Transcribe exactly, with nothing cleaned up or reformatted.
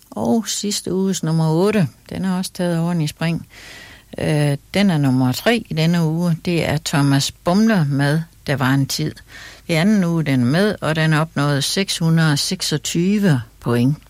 Og sidste uges nummer otte, den er også taget over i spring. Øh, den er nummer tre i denne uge. Det er Thomas Bumler med Der var en tid. I anden uge den er med, og den opnåede seks hundrede og seksogtyve point.